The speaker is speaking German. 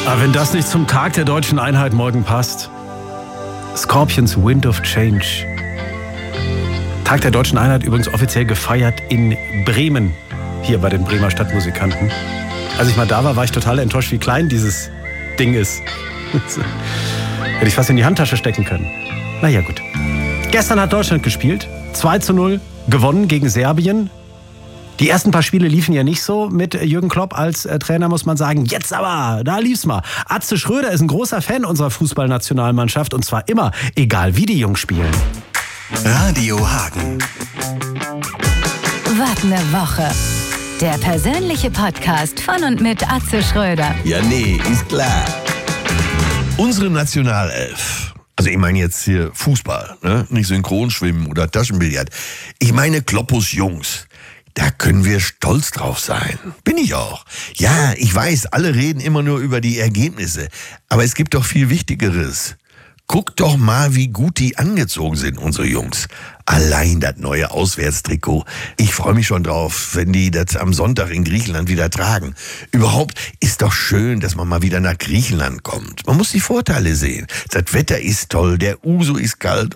Aber wenn das nicht zum Tag der deutschen Einheit morgen passt. Scorpions Wind of Change. Tag der deutschen Einheit übrigens offiziell gefeiert in Bremen. Hier bei den Bremer Stadtmusikanten. Als ich mal da war, war ich total enttäuscht, wie klein dieses Ding ist. Hätte ich fast in die Handtasche stecken können. Naja, gut. Gestern hat Deutschland gespielt. 2:0 gewonnen gegen Serbien. Die ersten paar Spiele liefen ja nicht so mit Jürgen Klopp als Trainer, muss man sagen. Jetzt aber, da lief's mal. Atze Schröder ist ein großer Fan unserer Fußballnationalmannschaft und zwar immer, egal wie die Jungs spielen. Radio Hagen. Was ne Woche. Der persönliche Podcast von und mit Atze Schröder. Ja, nee, ist klar. Unsere Nationalelf. Also ich meine jetzt hier Fußball, ne? Nicht Synchronschwimmen oder Taschenbillard. Ich meine Kloppus Jungs. Da können wir stolz drauf sein. Bin ich auch. Ja, ich weiß, alle reden immer nur über die Ergebnisse. Aber es gibt doch viel Wichtigeres. Guck doch mal, wie gut die angezogen sind, unsere Jungs. Allein das neue Auswärtstrikot. Ich freue mich schon drauf, wenn die das am Sonntag in Griechenland wieder tragen. Überhaupt ist doch schön, dass man mal wieder nach Griechenland kommt. Man muss die Vorteile sehen. Das Wetter ist toll, der Uso ist kalt